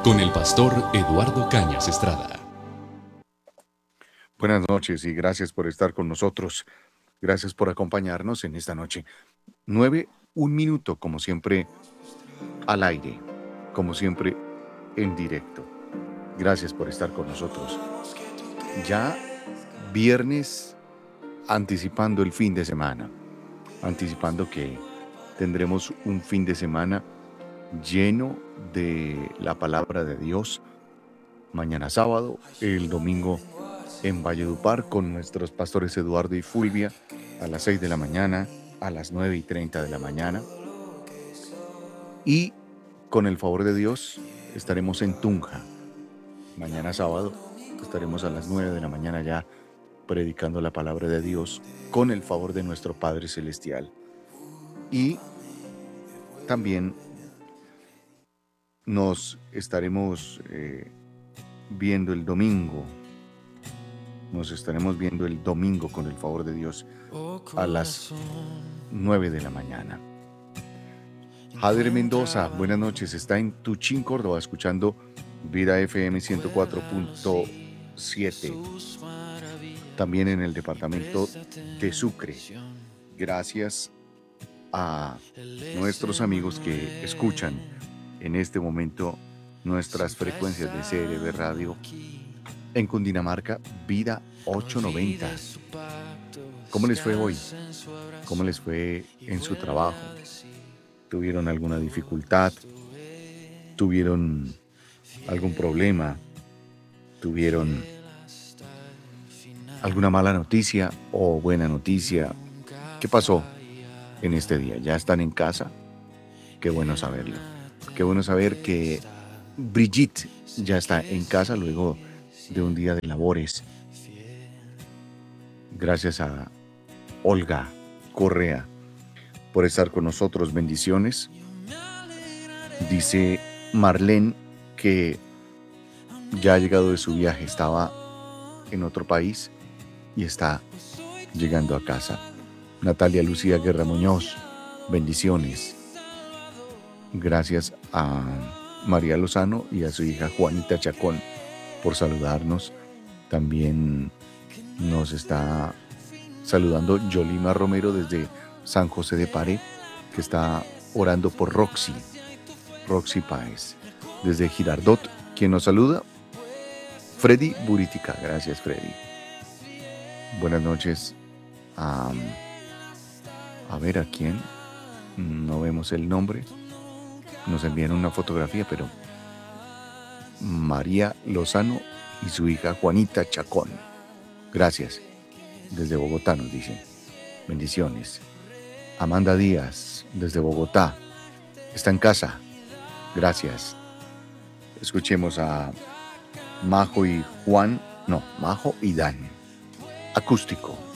con el pastor Eduardo Cañas Estrada. Buenas noches y gracias por estar con nosotros. Gracias por acompañarnos en esta noche. 9, un minuto, como siempre, al aire, como siempre, en directo. Gracias por estar con nosotros. Ya viernes, anticipando el fin de semana, anticipando que tendremos un fin de semana lleno de la palabra de Dios. Mañana sábado, el domingo en Valledupar con nuestros pastores Eduardo y Fulvia a las 6 de la mañana, a las 9:30 de la mañana. Y con el favor de Dios estaremos en Tunja. Mañana sábado estaremos a las 9 de la mañana ya predicando la palabra de Dios con el favor de nuestro Padre Celestial. Y también nos estaremos viendo el domingo. Nos estaremos viendo el domingo con el favor de Dios a las 9 de la mañana. Jader Mendoza, buenas noches. Está en Tuchín, Córdoba, escuchando Vida FM 104.7. También en el departamento de Sucre. Gracias a nuestros amigos que escuchan en este momento nuestras frecuencias de CRB Radio. En Cundinamarca, Vida 890. ¿Cómo les fue hoy? ¿Cómo les fue en su trabajo? ¿Tuvieron alguna dificultad? ¿Tuvieron algún problema? ¿Tuvieron alguna mala noticia o buena noticia? ¿Qué pasó en este día? ¿Ya están en casa? Qué bueno saberlo. Qué bueno saber que Brigitte ya está en casa luego de un día de labores. Gracias a Olga Correa por estar con nosotros. Bendiciones. Dice Marlene que ya ha llegado de su viaje. Estaba en otro país y está llegando a casa. Natalia Lucía Guerra Muñoz. Bendiciones. Gracias a María Lozano y a su hija Juanita Chacón por saludarnos. También nos está saludando Yolima Romero desde San José de Paré, que está orando por Roxy Páez. Desde Girardot, quien nos saluda, Freddy Buritica. Gracias, Freddy. Buenas noches. A ver, ¿a quién? No vemos el nombre. Nos envían una fotografía, pero María Lozano y su hija Juanita Chacón. Gracias. Desde Bogotá nos dicen. Bendiciones. Amanda Díaz, desde Bogotá. Está en casa. Gracias. Escuchemos a Majo y Dan. Acústico.